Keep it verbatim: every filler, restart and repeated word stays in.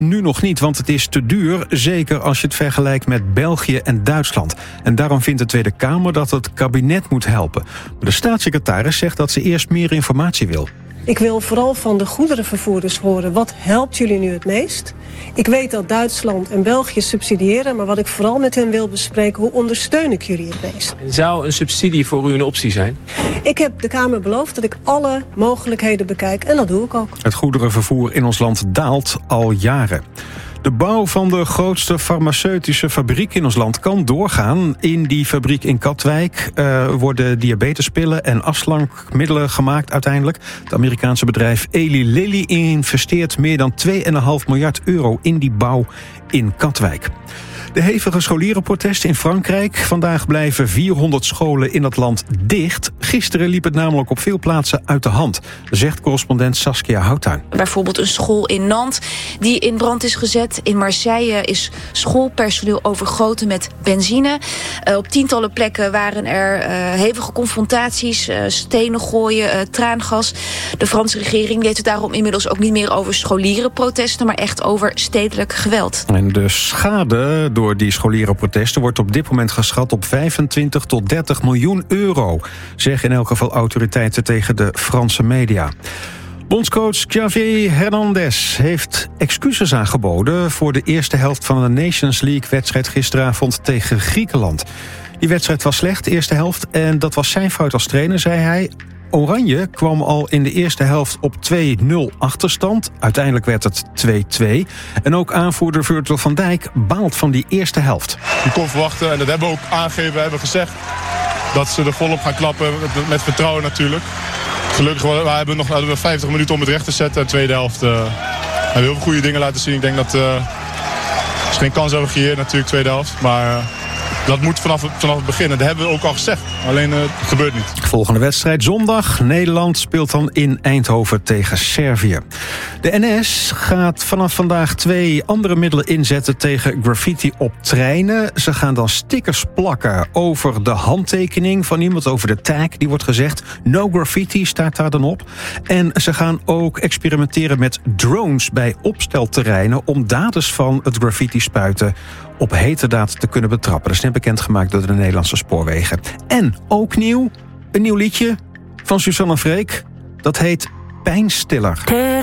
Nu nog niet, want het is te duur, zeker als je het vergelijkt met België en Duitsland. En daarom vindt de Tweede Kamer dat het kabinet moet helpen. Maar de staatssecretaris zegt dat ze eerst meer informatie wil. Ik wil vooral van de goederenvervoerders horen, wat helpt jullie nu het meest? Ik weet dat Duitsland en België subsidiëren, maar wat ik vooral met hen wil bespreken, hoe ondersteun ik jullie het meest? Zou een subsidie voor u een optie zijn? Ik heb de Kamer beloofd dat ik alle mogelijkheden bekijk en dat doe ik ook. Het goederenvervoer in ons land daalt al jaren. De bouw van de grootste farmaceutische fabriek in ons land kan doorgaan. In die fabriek in Katwijk uh, worden diabetespillen en afslankmiddelen gemaakt uiteindelijk. Het Amerikaanse bedrijf Eli Lilly investeert meer dan twee komma vijf miljard euro in die bouw in Katwijk. De hevige scholierenprotesten in Frankrijk. Vandaag blijven vierhonderd scholen in het land dicht. Gisteren liep het namelijk op veel plaatsen uit de hand, zegt correspondent Saskia Houttuin. Bijvoorbeeld een school in Nantes die in brand is gezet. In Marseille is schoolpersoneel overgoten met benzine. Uh, op tientallen plekken waren er uh, hevige confrontaties, uh, stenen gooien, uh, traangas. De Franse regering heeft het daarom inmiddels ook niet meer over scholierenprotesten, maar echt over stedelijk geweld. En de schade door die scholierenprotesten wordt op dit moment geschat op vijfentwintig tot dertig miljoen euro, zeggen in elk geval autoriteiten tegen de Franse media. Bondscoach Xavi Hernandez heeft excuses aangeboden voor de eerste helft van de Nations League-wedstrijd gisteravond tegen Griekenland. Die wedstrijd was slecht, de eerste helft, en dat was zijn fout als trainer, zei hij. Oranje kwam al in de eerste helft op twee nul achterstand. Uiteindelijk werd het twee twee. En ook aanvoerder Virgil van Dijk baalt van die eerste helft. Je kon verwachten, en dat hebben we ook aangegeven, we hebben gezegd dat ze er volop gaan klappen, met vertrouwen natuurlijk. Gelukkig, we hebben nog hadden we vijftig minuten om het recht te zetten. De tweede helft uh, hebben we heel veel goede dingen laten zien. Ik denk dat uh, er is geen kans hebben gecreëerd natuurlijk, tweede helft. Maar uh, dat moet vanaf, vanaf het begin. En dat hebben we ook al gezegd. Alleen uh, het gebeurt niet. Volgende wedstrijd zondag. Nederland speelt dan in Eindhoven tegen Servië. De N S gaat vanaf vandaag twee andere middelen inzetten tegen graffiti op treinen. Ze gaan dan stickers plakken over de handtekening van iemand, over de tag. Die wordt gezegd. No graffiti staat daar dan op. En ze gaan ook experimenteren met drones bij opstelterreinen om daders van het graffiti spuiten op heterdaad te kunnen betrappen. Dat is net bekendgemaakt door de Nederlandse Spoorwegen. En ook nieuw, een nieuw liedje van Suzanne Freek. Dat heet Pijnstiller.